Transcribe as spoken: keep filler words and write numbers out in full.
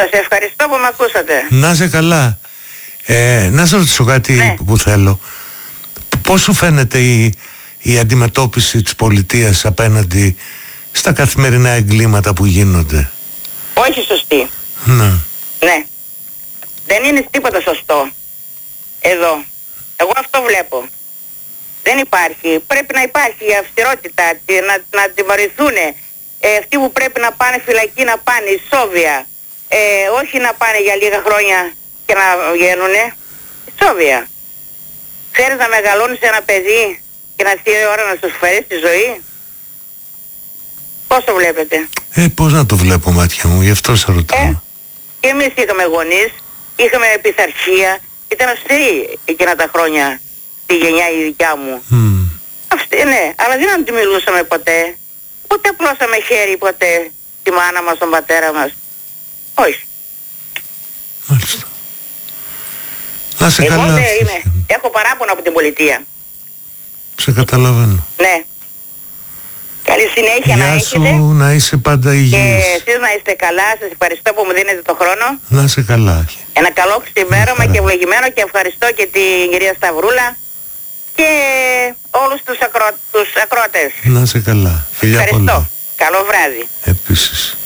Σας ευχαριστώ που με ακούσατε. Να είσαι καλά. Ε, να σε ρωτήσω κάτι ναι. που θέλω. Πώς σου φαίνεται η, η αντιμετώπιση της πολιτείας απέναντι στα καθημερινά εγκλήματα που γίνονται? Όχι σωστή. Ναι. Ναι. Δεν είναι τίποτα σωστό εδώ. Εγώ αυτό βλέπω. Δεν υπάρχει. Πρέπει να υπάρχει η αυστηρότητα, να, να τιμωρηθούν ε, αυτοί που πρέπει να πάνε φυλακή, να πάνε ισόβια. Ε, όχι να πάνε για λίγα χρόνια και να βγαίνουνε. Ισόβια. Ξέρεις να μεγαλώνεις ένα παιδί και να έρθει η ώρα να σου φέρει τη ζωή? Πώς το βλέπετε? Ε, πώς να το βλέπω, μάτια μου, γι' αυτό σε ρωτάω. Ε, και εμείς είχαμε γονείς, είχαμε πειθαρχία, ήταν αυστηρή εκείνα τα χρόνια, τη γενιά η δικιά μου. Mm. Αυτή, ναι, αλλά δεν αντιμιλούσαμε ποτέ. Ούτε απλώσαμε χέρι ποτέ τη μάνα μας, τον πατέρα μας. Όχι. Μάλιστα. Να σε Εγώ καλά. δεν είμαι. Έχω παράπονο από την πολιτεία. Σε καταλαβαίνω. Ναι. Καλή συνέχεια Γεια να σου, έχετε. να είσαι πάντα υγιής. Και εσείς να είστε καλά. Σας ευχαριστώ που μου δίνετε το χρόνο. Να είσαι καλά. Ένα καλό ξημέρωμα και ευλογημένο, και ευχαριστώ και την κυρία Σταυρούλα και όλους τους, ακρο... τους ακροατές. Να είσαι καλά. Φιλιά ευχαριστώ. πολλά. Καλό βράδυ. Επίσης.